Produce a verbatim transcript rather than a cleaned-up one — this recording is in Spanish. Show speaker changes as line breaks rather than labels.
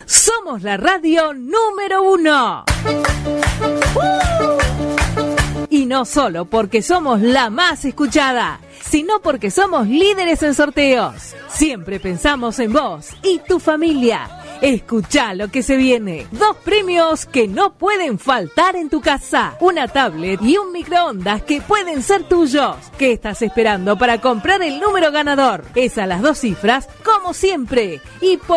Somos la radio número uno. Y no solo porque somos la más escuchada, sino porque somos líderes en sorteos. Siempre pensamos en vos y tu familia. Escuchá lo que se viene. Dos premios que no pueden faltar en tu casa. Una tablet y un microondas que pueden ser tuyos. ¿Qué estás esperando para comprar el número ganador? Es a las dos cifras, como siempre. Y por